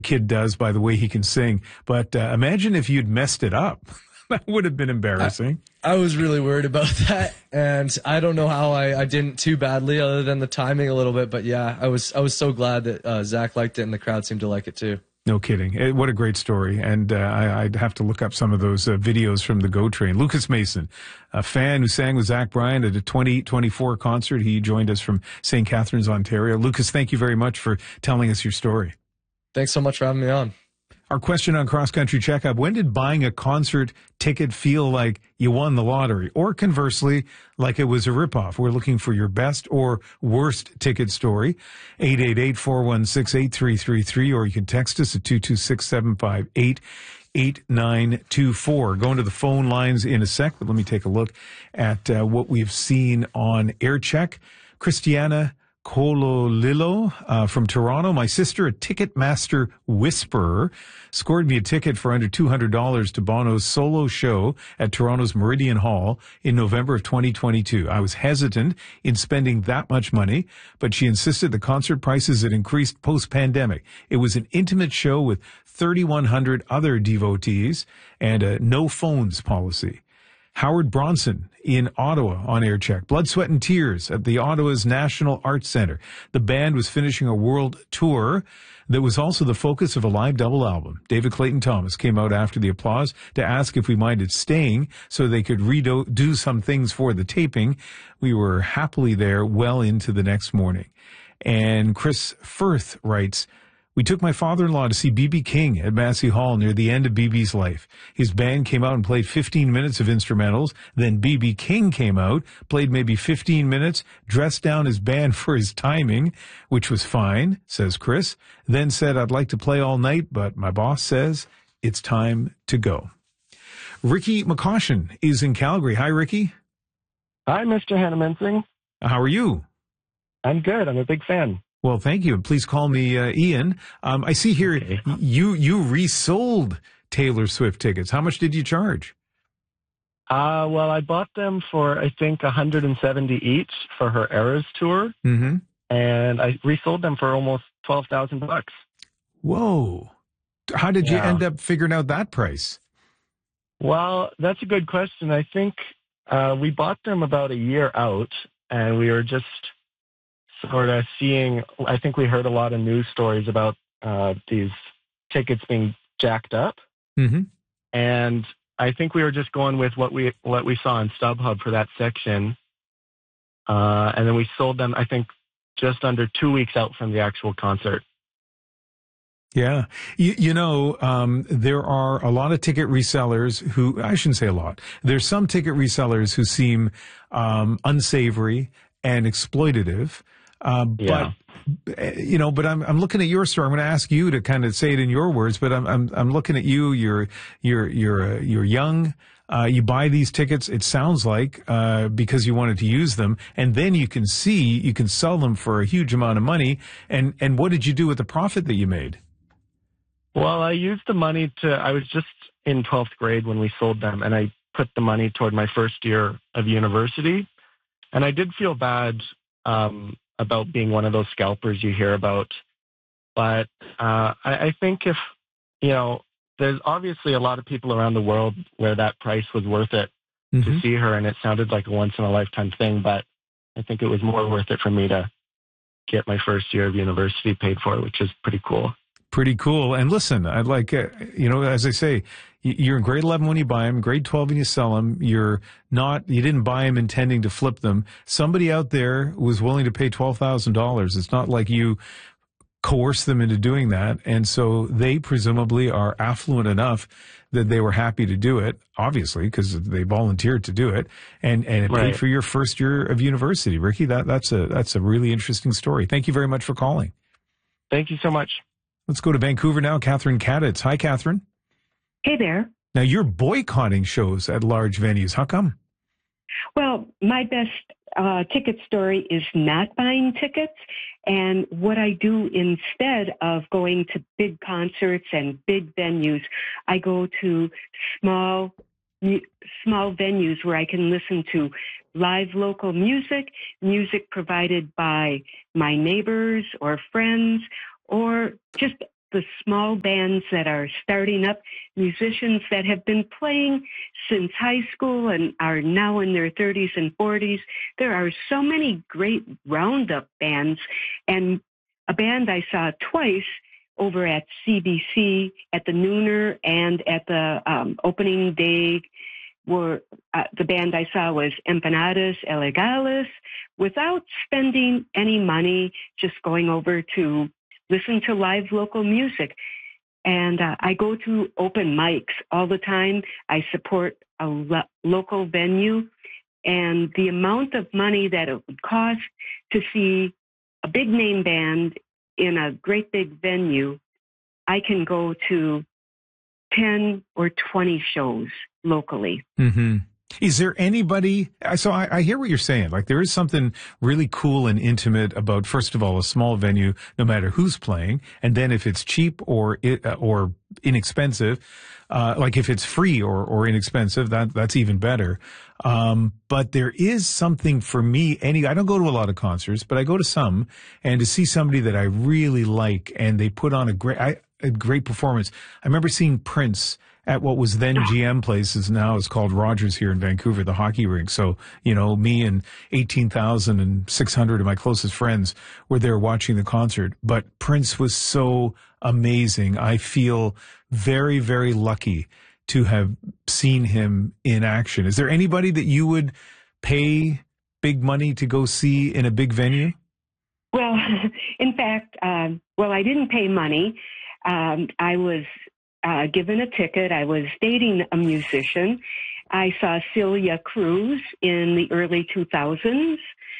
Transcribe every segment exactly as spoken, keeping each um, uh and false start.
kid does by the way he can sing. But uh, imagine if you'd messed it up. That would have been embarrassing. I, I was really worried about that, and I don't know how I, I didn't too badly, other than the timing a little bit. But yeah, I was I was so glad that uh, Zach liked it, and the crowd seemed to like it too. No kidding. It, what a great story. And uh, I, I'd have to look up some of those uh, videos from the GO Train. Lucas Mason, a fan who sang with Zach Bryan at a twenty twenty-four concert. He joined us from Saint Catharines, Ontario. Lucas, thank you very much for telling us your story. Thanks so much for having me on. Our question on Cross Country Checkup: when did buying a concert ticket feel like you won the lottery? Or conversely, like it was a ripoff? We're looking for your best or worst ticket story. eight eight eight, four one six, eight three three three, or you can text us at two two six, seven five eight, eight nine two four. Going to the phone lines in a sec, but let me take a look at uh, what we've seen on AirCheck. Christiana Cololillo uh, from Toronto. My sister, a Ticketmaster whisperer, scored me a ticket for under two hundred dollars to Bono's solo show at Toronto's Meridian Hall in November of twenty twenty-two. I was hesitant in spending that much money, but she insisted the concert prices had increased post-pandemic. It was an intimate show with thirty-one hundred other devotees and a no phones policy. Howard Bronson in Ottawa on AirCheck. Blood, Sweat, and Tears at the Ottawa's National Arts Centre. The band was finishing a world tour that was also the focus of a live double album. David Clayton Thomas came out after the applause to ask if we minded staying so they could redo do some things for the taping. We were happily there well into the next morning. And Chris Firth writes, we took my father-in-law to see B B King at Massey Hall near the end of B B's life. His band came out and played fifteen minutes of instrumentals. Then B B King came out, played maybe fifteen minutes, dressed down his band for his timing, which was fine, says Chris. Then said, I'd like to play all night, but my boss says it's time to go. Ricky McCaution is in Calgary. Hi, Ricky. Hi, Mister Hannah-Mensing. How are you? I'm good. I'm a big fan. Well, thank you. Please call me uh, Ian. Um, I see here okay. you you resold Taylor Swift tickets. How much did you charge? Uh, well, I bought them for, I think, one hundred seventy each for her Eras tour. Mm-hmm. And I resold them for almost twelve thousand bucks. Whoa. How did yeah. you end up figuring out that price? Well, that's a good question. I think uh, we bought them about a year out, and we were just sort of seeing, I think we heard a lot of news stories about uh, these tickets being jacked up. Mm-hmm. And I think we were just going with what we what we saw on StubHub for that section. Uh, and then we sold them, I think, just under two weeks out from the actual concert. Yeah. You, you know, um, there are a lot of ticket resellers who, I shouldn't say a lot, there's some ticket resellers who seem um, unsavory and exploitative. Uh, yeah. But, you know, but I'm, I'm looking at your story. I'm going to ask you to kind of say it in your words, but I'm, I'm, I'm looking at you. You're, you're, you're, uh, you're young. Uh, you buy these tickets, it sounds like, uh, because you wanted to use them. And then you can see, you can sell them for a huge amount of money. And, and what did you do with the profit that you made? Well, I used the money to, I was just in twelfth grade when we sold them, and I put the money toward my first year of university. And I did feel bad, um, about being one of those scalpers you hear about. But uh, I, I think if, you know, there's obviously a lot of people around the world where that price was worth it mm-hmm. to see her, and it sounded like a once-in-a-lifetime thing, but I think it was more worth it for me to get my first year of university paid for, which is pretty cool. Pretty cool. And listen, I'd like, uh, you know, as I say, you're in grade eleven when you buy them, grade twelve when you sell them. You're not, you didn't buy them intending to flip them. Somebody out there was willing to pay twelve thousand dollars. It's not like you coerced them into doing that. And so they presumably are affluent enough that they were happy to do it, obviously, because they volunteered to do it, and, and it right. paid for your first year of university. Ricky, that, that's a, that's a really interesting story. Thank you very much for calling. Thank you so much. Let's go to Vancouver now. Catherine Kaditz. Hi, Catherine. Hey there. Now, you're boycotting shows at large venues. How come? Well, my best uh, ticket story is not buying tickets. And what I do instead of going to big concerts and big venues, I go to small small venues where I can listen to live local music, music provided by my neighbors or friends, or just the small bands that are starting up, musicians that have been playing since high school and are now in their thirties and forties. There are so many great roundup bands, and a band I saw twice over at C B C at the Nooner and at the um, opening day were uh, the band I saw was Empanadas Ilegales, without spending any money, just going over to listen to live local music. And uh, I go to open mics all the time. I support a lo- local venue, and the amount of money that it would cost to see a big name band in a great big venue, I can go to ten or twenty shows locally. Mm-hmm. Is there anybody, so I, I hear what you're saying, like there is something really cool and intimate about, first of all, a small venue, no matter who's playing, and then if it's cheap or or inexpensive, uh, like if it's free or, or inexpensive, that that's even better. Um, but there is something for me, any, I don't go to a lot of concerts, but I go to some, and to see somebody that I really like and they put on a great, I, a great performance. I remember seeing Prince at what was then G M Places, now is called Rogers here in Vancouver, the hockey rink. So, you know, me and eighteen thousand six hundred of my closest friends were there watching the concert. But Prince was so amazing. I feel very, very lucky to have seen him in action. Is there anybody that you would pay big money to go see in a big venue? Well, in fact, um, well, I didn't pay money. Um, I was uh, given a ticket. I was dating a musician. I saw Celia Cruz in the early two thousands.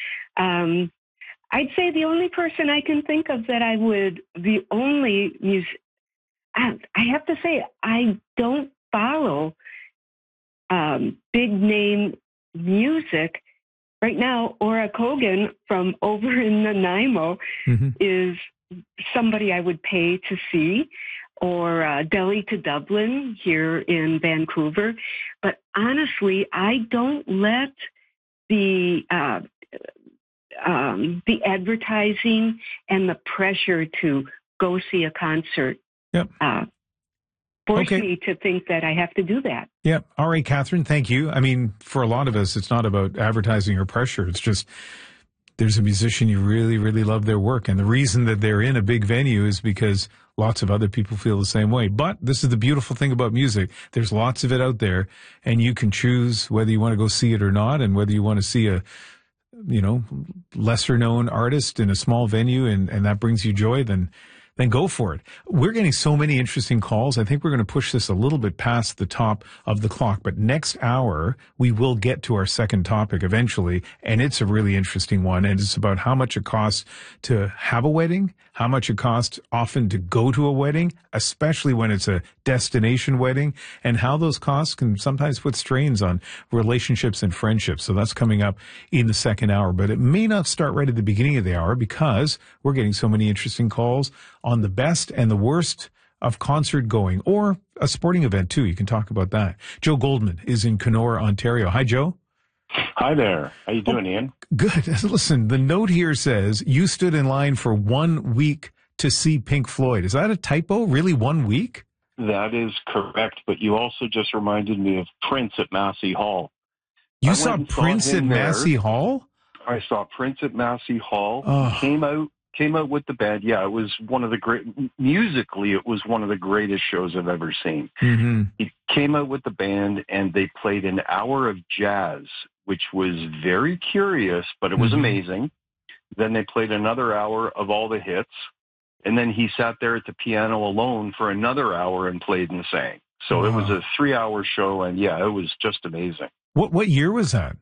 Um, I'd say the only person I can think of that I would, the only music, I, I have to say, I don't follow um, big name music. Right now, Ora Kogan from over in Nanaimo mm-hmm. is somebody I would pay to see, or uh, Delhi to Dublin here in Vancouver. But honestly, I don't let the uh, um, the advertising and the pressure to go see a concert yep. uh, force okay. me to think that I have to do that. Yeah. All right, Catherine, thank you. I mean, for a lot of us, it's not about advertising or pressure. It's just there's a musician, you really, really love their work. And the reason that they're in a big venue is because lots of other people feel the same way. But this is the beautiful thing about music. There's lots of it out there, and you can choose whether you want to go see it or not, and whether you want to see a, you know, lesser known artist in a small venue, and, and that brings you joy, then then go for it. We're getting so many interesting calls. I think we're going to push this a little bit past the top of the clock, but next hour we will get to our second topic eventually, and it's a really interesting one, and it's about how much it costs to have a wedding, how much it costs often to go to a wedding, especially when it's a destination wedding, and how those costs can sometimes put strains on relationships and friendships. So that's coming up in the second hour, but it may not start right at the beginning of the hour because we're getting so many interesting calls on the best and the worst of concert going, or a sporting event too. You can talk about that. Joe Goldman is in Kenora, Ontario. Hi, Joe. Hi there. How you doing, oh, Ian? Good. Listen, the note here says you stood in line for one week to see Pink Floyd. Is that a typo? Really, one week? That is correct, but you also just reminded me of Prince at Massey Hall. You I saw Prince saw at Massey there. Hall? I saw Prince at Massey Hall. Oh. He came out Came out with the band. Yeah, it was one of the great, musically, it was one of the greatest shows I've ever seen. Mm-hmm. He came out with the band and they played an hour of jazz, which was very curious, but it was mm-hmm. amazing. Then they played another hour of all the hits. And then he sat there at the piano alone for another hour and played and sang. So wow. It was a three hour show. And yeah, it was just amazing. What, what year was that?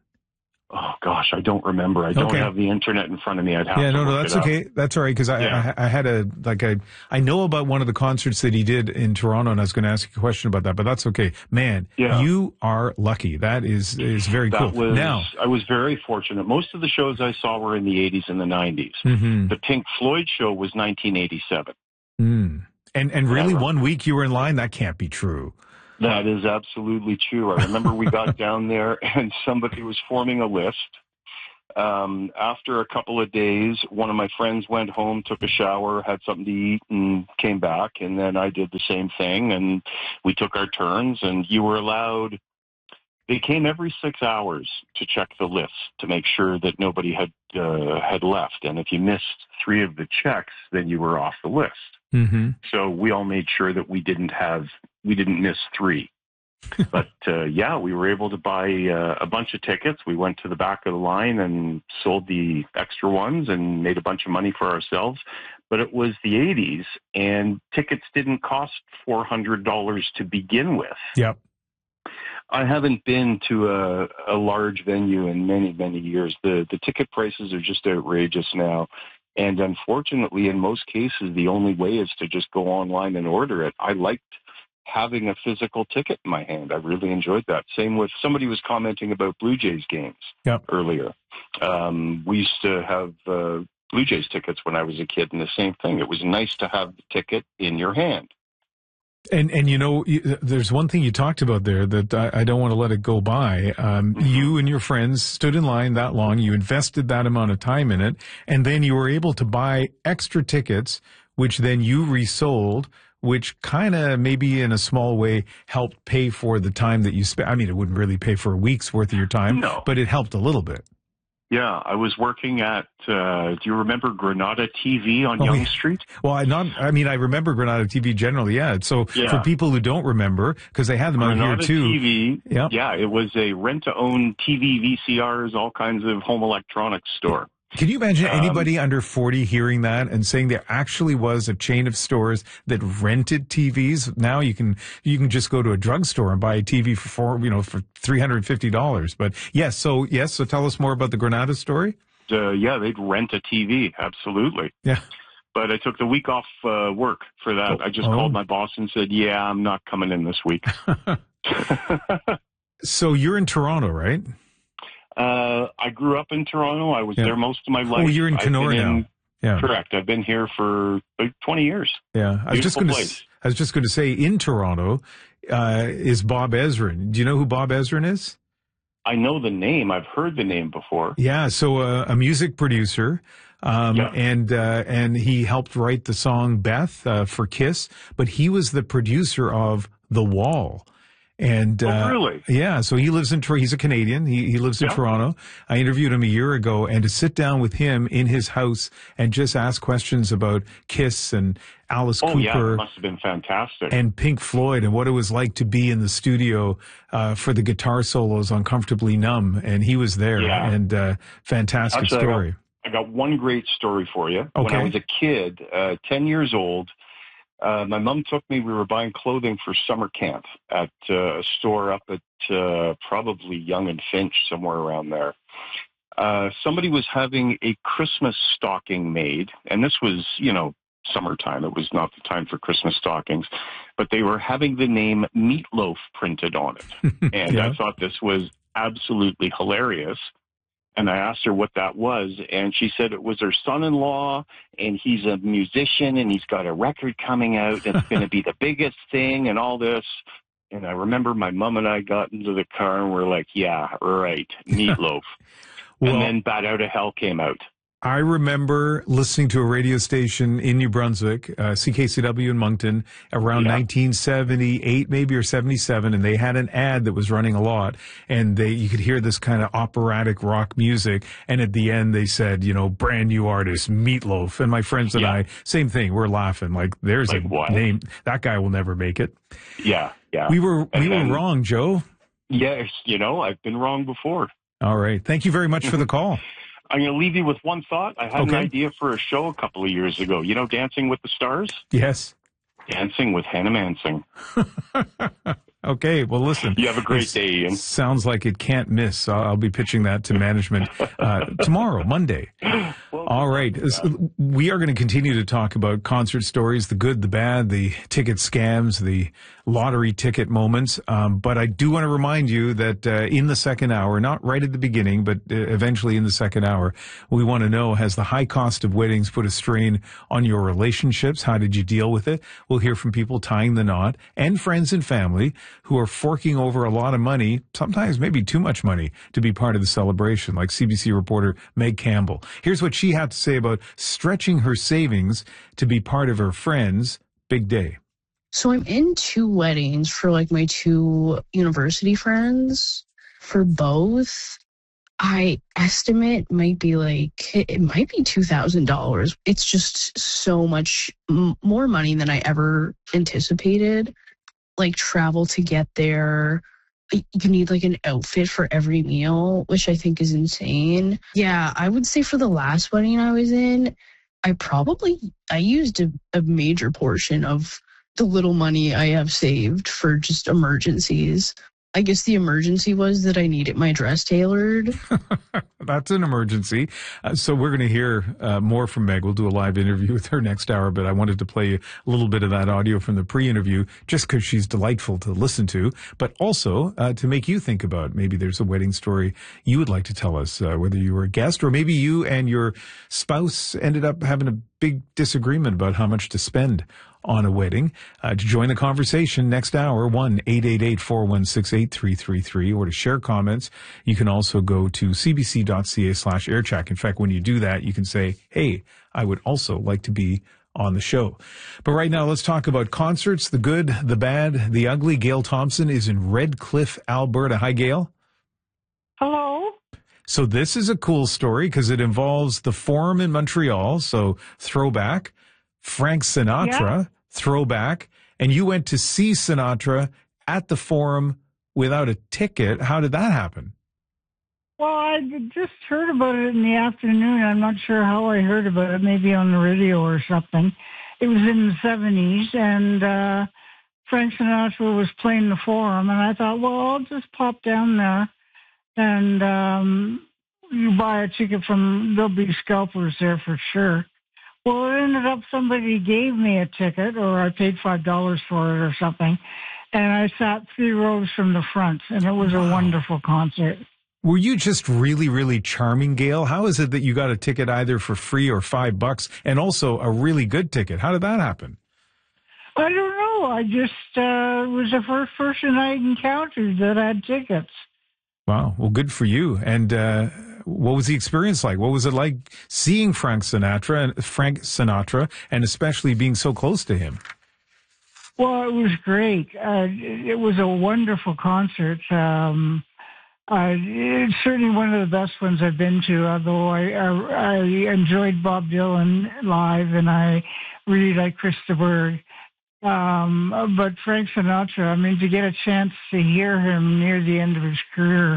Oh gosh, I don't remember. I don't okay. have the internet in front of me. I'd have yeah, to no, no, look that's it up. okay. That's all right because I, yeah. I, I had a like I, I know about one of the concerts that he did in Toronto, and I was going to ask you a question about that, but that's okay. Man, yeah. you are lucky. That is is very that cool. Was, now, I was very fortunate. Most of the shows I saw were in the eighties and the nineties. Mm-hmm. The Pink Floyd show was nineteen eighty-seven. Mm. And and really, yeah. one week you were in line? That can't be true. That is absolutely true. I remember we got down there and somebody was forming a list. Um, after a couple of days, one of my friends went home, took a shower, had something to eat, and came back. And then I did the same thing, and we took our turns. And you were allowed. They came every six hours to check the list to make sure that nobody had uh, had left. And if you missed three of the checks, then you were off the list. Mm-hmm. So we all made sure that we didn't have we didn't miss three. But, uh, yeah, we were able to buy uh, a bunch of tickets. We went to the back of the line and sold the extra ones and made a bunch of money for ourselves. But it was the eighties, and tickets didn't cost four hundred dollars to begin with. Yep. I haven't been to a, a large venue in many, many years. The, the ticket prices are just outrageous now. And unfortunately, in most cases, the only way is to just go online and order it. I liked having a physical ticket in my hand. I really enjoyed that. Same with somebody was commenting about Blue Jays games yep. earlier. Um, we used to have uh, Blue Jays tickets when I was a kid, and the same thing. It was nice to have the ticket in your hand. And, and you know, there's one thing you talked about there that I, I don't want to let it go by. Um, Mm-hmm. You and your friends stood in line that long. You invested that amount of time in it. And then you were able to buy extra tickets, which then you resold, which kind of maybe in a small way helped pay for the time that you spent. I mean, it wouldn't really pay for a week's worth of your time, No. but it helped a little bit. Yeah, I was working at, uh, do you remember Granada T V on Oh, Yonge yeah. Street? Well, I not. I mean, I remember Granada T V generally. Yeah. So Yeah. for people who don't remember, because they had them out Granada here too. T V, Yep. yeah, it was a rent-to-own T V, V C Rs, all kinds of home electronics store. Can you imagine Um, anybody under forty hearing that and saying there actually was a chain of stores that rented T Vs? Now you can you can just go to a drugstore and buy a T V for four, you know, for three hundred fifty dollars. But yes, so yes, so tell us more about the Granada story. Uh, yeah, they'd rent a T V, absolutely. Yeah. But I took the week off uh, work for that. Oh, I just oh. called my boss and said, yeah, I'm not coming in this week. So you're in Toronto, right? uh, I grew up in Toronto. I was Yeah. there most of my life. Oh, you're in I've Kenora been in- now. Yeah. Correct. I've been here for like twenty years. Yeah. I was just Beautiful going to place. I was just going to say in Toronto uh, is Bob Ezrin. Do you know who Bob Ezrin is? I know the name. I've heard the name before. Yeah, so uh, a music producer, um, Yeah. and uh, and he helped write the song Beth uh, for Kiss, but he was the producer of The Wall. And, Oh, uh, really? yeah, so he lives in, Tor- he's a Canadian. He, he lives in Yeah. Toronto. I interviewed him a year ago, and to sit down with him in his house and just ask questions about Kiss and Alice Oh, yeah. Cooper It must have been fantastic. and Pink Floyd and what it was like to be in the studio uh, for the guitar solos on Comfortably Numb. And he was there. Yeah. And uh, fantastic Actually, I got- story. I got one great story for you. When Okay. I was a kid, uh, ten years old, uh, my mom took me, we were buying clothing for summer camp at uh, a store up at uh, probably Yonge and Finch, somewhere around there. Uh, somebody was having a Christmas stocking made, and this was, you know, summertime. It was not the time for Christmas stockings, but they were having the name Meatloaf printed on it. And Yeah. I thought this was absolutely hilarious. And I asked her what that was, and she said it was her son-in-law, and he's a musician, and he's got a record coming out that's going to be the biggest thing and all this. And I remember my mom and I got into the car, and we're like, yeah, right, Meatloaf. Well, and then Bat Out of Hell came out. I remember listening to a radio station in New Brunswick, uh, C K C W in Moncton, around Yeah. nineteen seventy-eight maybe or seventy-seven, and they had an ad that was running a lot, and they you could hear this kind of operatic rock music, and at the end they said, you know, brand new artist, Meatloaf, and my friends and Yeah. I, same thing, we're laughing, like, there's Like a what? name, that guy will never make it. Yeah, yeah. We were, And we were then- wrong, Joe. Yes, you know, I've been wrong before. All right. Thank you very much for the call. I'm going to leave you with one thought. I had Okay. an idea for a show a couple of years ago. You know Dancing with the Stars? Yes. Dancing with Hannah Mansing. Okay. Well, listen. You have a great It's- day, Ian. Sounds like it can't miss. I'll, I'll be pitching that to management uh, tomorrow, Monday. Well, All right. We are going to continue to talk about concert stories, the good, the bad, the ticket scams, the lottery ticket moments. Um, but I do want to remind you that uh, in the second hour, not right at the beginning, but uh, eventually in the second hour, we want to know, has the high cost of weddings put a strain on your relationships? How did you deal with it? We'll hear from people tying the knot and friends and family who are forking over a lot of money, sometimes maybe too much money, to be part of the celebration, like C B C reporter Meg Campbell. Here's what she had to say about stretching her savings to be part of her friend's big day. So I'm in two weddings for like my two university friends. For both, I estimate might be like, it might be two thousand dollars. It's just so much m- more money than I ever anticipated. Like travel to get there. You need like an outfit for every meal, which I think is insane. Yeah, I would say for the last wedding I was in, I probably, I used a, a major portion of the little money I have saved for just emergencies. I guess the emergency was that I needed my dress tailored. That's an emergency. Uh, so we're going to hear uh, more from Meg. We'll do a live interview with her next hour, but I wanted to play a little bit of that audio from the pre-interview just because she's delightful to listen to, but also uh, to make you think about maybe there's a wedding story you would like to tell us, uh, whether you were a guest or maybe you and your spouse ended up having a big disagreement about how much to spend on a wedding. Uh, to join the conversation next hour, one eight eight eight, four one six, eight three three three, or to share comments, you can also go to cbc.ca slash aircheck. In fact, when you do that, you can say, hey, I would also like to be on the show. But right now, let's talk about concerts, the good, the bad, the ugly. Gail Thompson is in Red Cliff, Alberta. Hi, Gail. Hello. So this is a cool story because it involves the Forum in Montreal, so throwback, Frank Sinatra, yeah. throwback, and you went to see Sinatra at the Forum without a ticket. How did that happen? Well, I just heard about it in the afternoon. I'm not sure how I heard about it, maybe on the radio or something. It was in the seventies, and uh, Frank Sinatra was playing the Forum, and I thought, well, I'll just pop down there, and um, you buy a ticket from, there'll be scalpers there for sure. Well, it ended up somebody gave me a ticket, or I paid five dollars for it or something, and I sat three rows from the front, and it was wow. a wonderful concert. Were you just really, really charming, Gail? How is it that you got a ticket either for free or five bucks, and also a really good ticket? How did that happen? I don't know. I just uh, was the first person I encountered that had tickets. Wow. Well, good for you. And uh, what was the experience like? What was it like seeing Frank Sinatra and Frank Sinatra, and especially being so close to him? Well, it was great. Uh, it was a wonderful concert. Um, uh, it's certainly one of the best ones I've been to, although I, I, I enjoyed Bob Dylan live, and I really like Chris de Burgh. Um, but Frank Sinatra, I mean, to get a chance to hear him near the end of his career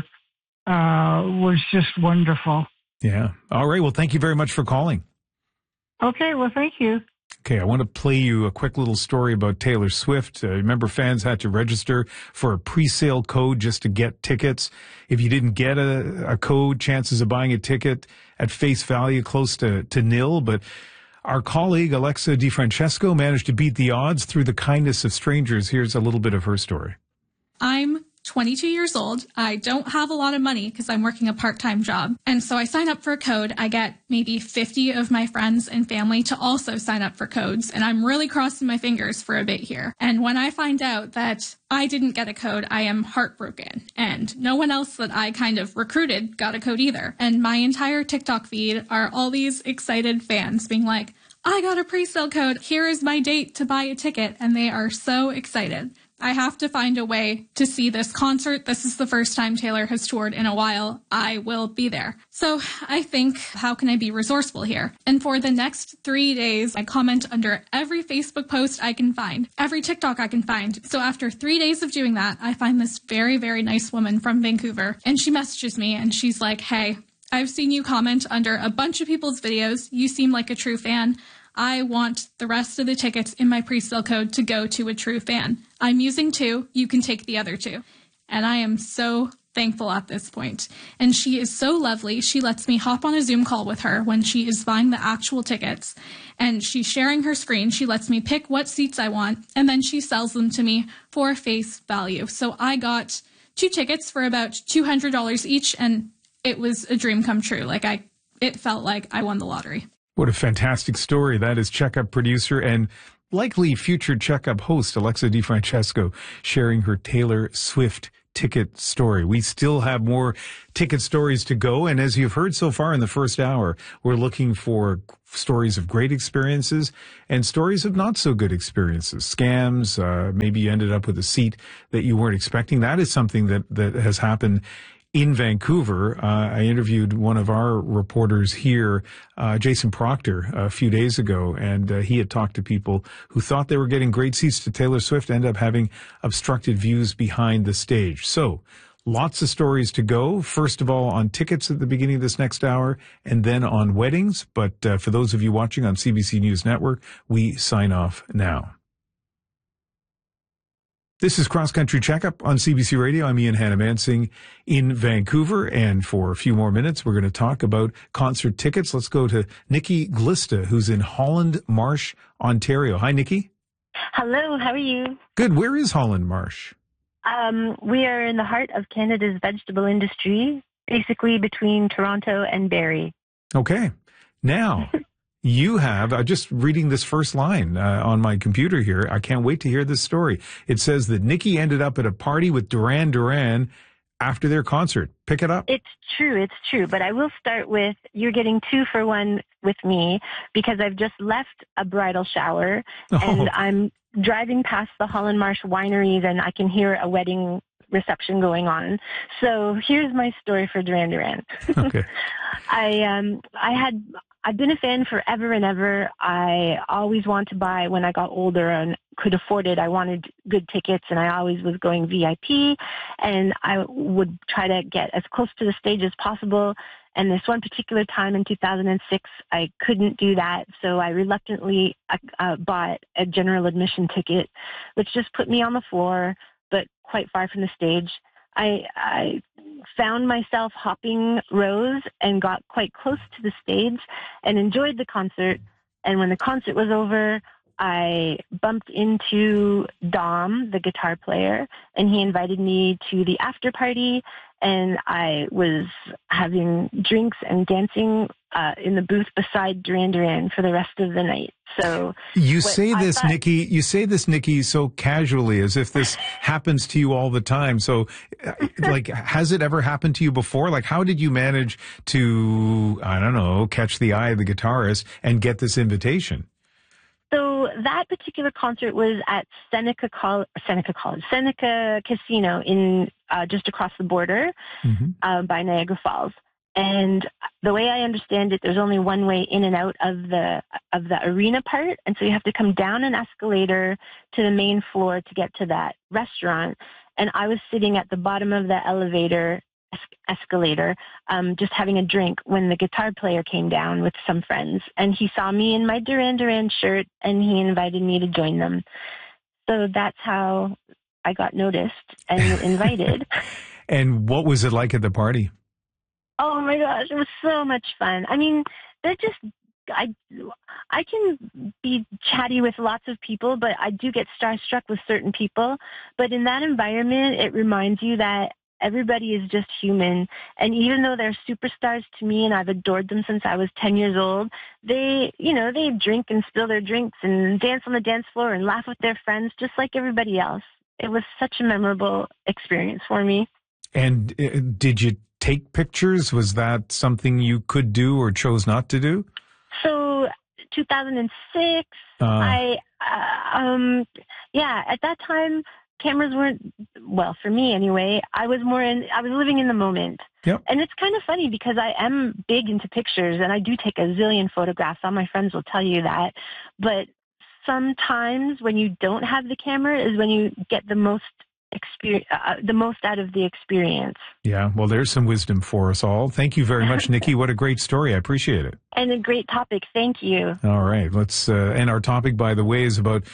uh, was just wonderful. Yeah. All right. Well, thank you very much for calling. Okay. Well, thank you. Okay, I want to play you a quick little story about Taylor Swift. Uh, remember, fans had to register for a pre-sale code just to get tickets. If you didn't get a, a code, chances of buying a ticket at face value close to, to nil. But our colleague, Alexa DiFrancesco, managed to beat the odds through the kindness of strangers. Here's a little bit of her story. I'm twenty-two years old. I don't have a lot of money because I'm working a part-time job. And so I sign up for a code. I get maybe fifty of my friends and family to also sign up for codes. And I'm really crossing my fingers for a bit here. And when I find out that I didn't get a code, I am heartbroken. And no one else that I kind of recruited got a code either. And my entire TikTok feed are all these excited fans being like, I got a pre-sale code. Here is my date to buy a ticket. And they are so excited. I have to find a way to see this concert. This is the first time Taylor has toured in a while. I will be there. So I think, how can I be resourceful here? And for the next three days, I comment under every Facebook post I can find, every TikTok I can find. So after three days of doing that, I find this very, very nice woman from Vancouver. And she messages me and she's like, hey, I've seen you comment under a bunch of people's videos. You seem like a true fan. I want the rest of the tickets in my pre-sale code to go to a true fan. I'm using two. You can take the other two. And I am so thankful at this point. And she is so lovely. She lets me hop on a Zoom call with her when she is buying the actual tickets. And she's sharing her screen. She lets me pick what seats I want. And then she sells them to me for face value. So I got two tickets for about two hundred dollars each. And it was a dream come true. Like I, it felt like I won the lottery. What a fantastic story. That is Checkup producer and likely future Checkup host Alexa DeFrancesco sharing her Taylor Swift ticket story. We still have more ticket stories to go. And as you've heard so far in the first hour, we're looking for stories of great experiences and stories of not so good experiences, scams. Uh, maybe you ended up with a seat that you weren't expecting. That is something that, that has happened in Vancouver. Uh, I interviewed one of our reporters here, uh, Jason Proctor, a few days ago, and uh, he had talked to people who thought they were getting great seats to Taylor Swift, end up having obstructed views behind the stage. So lots of stories to go. First of all, on tickets at the beginning of this next hour, and then on weddings. But uh, for those of you watching on C B C News Network, we sign off now. This is Cross Country Checkup on C B C Radio. I'm Ian Hannah-Mansing in Vancouver, and for a few more minutes, we're going to talk about concert tickets. Let's go to Nikki Glista, who's in Holland Marsh, Ontario. Hi, Nikki. Hello, how are you? Good. Where is Holland Marsh? Um, we are in the heart of Canada's vegetable industry, basically between Toronto and Barrie. Okay. Now... You have, uh, just reading this first line uh, on my computer here, I can't wait to hear this story. It says that Nikki ended up at a party with Duran Duran after their concert. Pick it up. It's true, it's true. But I will start with, you're getting two for one with me because I've just left a bridal shower oh. and I'm driving past the Holland Marsh wineries and I can hear a wedding reception going on. So here's my story for Duran Duran. Okay. I um I had I've been a fan forever and ever. I always wanted to buy when I got older and could afford it. I wanted good tickets and I always was going V I P and I would try to get as close to the stage as possible. And this one particular time in two thousand six, I couldn't do that. So I reluctantly uh, bought a general admission ticket, which just put me on the floor, but quite far from the stage. I, I found myself hopping rows and got quite close to the stage and enjoyed the concert. And when the concert was over, I bumped into Dom, the guitar player, and he invited me to the after party. And I was having drinks and dancing uh, in the booth beside Duran Duran for the rest of the night. So you say this, thought, Nikki. You say this, Nikki, so casually, as if this happens to you all the time. So, like, has it ever happened to you before? Like, how did you manage to, I don't know, catch the eye of the guitarist and get this invitation? So that particular concert was at Seneca College, Seneca College, Seneca Casino in uh, just across the border mm-hmm. uh, by Niagara Falls. And the way I understand it, there's only one way in and out of the of the arena part, and so you have to come down an escalator to the main floor to get to that restaurant. And I was sitting at the bottom of the elevator escalator, um, just having a drink when the guitar player came down with some friends, and he saw me in my Duran Duran shirt, and he invited me to join them. So that's how I got noticed and invited. And what was it like at the party? Oh my gosh, it was so much fun. I mean, they're just, I, I can be chatty with lots of people, but I do get starstruck with certain people. But in that environment, it reminds you that everybody is just human. And even though they're superstars to me and I've adored them since I was ten years old, they, you know, they drink and spill their drinks and dance on the dance floor and laugh with their friends just like everybody else. It was such a memorable experience for me. And uh, did you take pictures? Was that something you could do or chose not to do? So two thousand six, uh, I, uh, um, yeah, at that time, cameras weren't, well, for me anyway, I was more in, I was living in the moment. Yep. And it's kind of funny because I am big into pictures and I do take a zillion photographs. All my friends will tell you that. But sometimes when you don't have the camera is when you get the most experience, uh, the most out of the experience. Yeah, well, there's some wisdom for us all. Thank you very much, Nikki. What a great story. I appreciate it. And a great topic. Thank you. All right. Let's, uh, and our topic, by the way, is about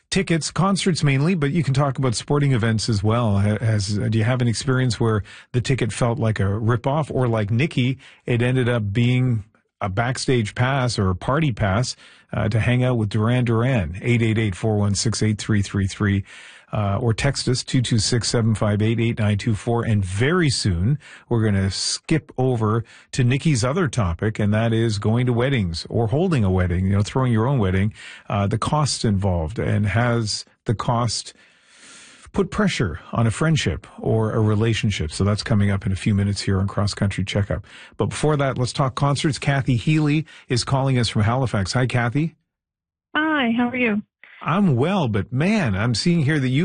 tickets, concerts mainly, but you can talk about sporting events as well. Has, do you have an experience where the ticket felt like a ripoff, or like Nikki, it ended up being a backstage pass or a party pass uh, to hang out with Duran Duran? eight eight eight, four one six, eight three three three. Uh, or text us two two six, seven five eight, eight nine two four. And very soon we're going to skip over to Nikki's other topic, and that is going to weddings or holding a wedding, you know, throwing your own wedding, uh, the costs involved, and has the cost put pressure on a friendship or a relationship. So that's coming up in a few minutes here on Cross Country Checkup. But before that, let's talk concerts. Kathy Healy is calling us from Halifax. Hi, Kathy. Hi, how are you? I'm well, but man, I'm seeing here that you